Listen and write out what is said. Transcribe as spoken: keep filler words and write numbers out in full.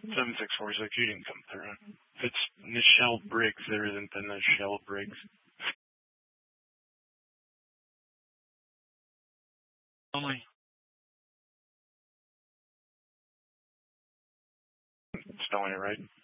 seven six four six, you didn't come through. If it's Nichelle Briggs, there isn't a Nichelle Briggs. Only. It's not right.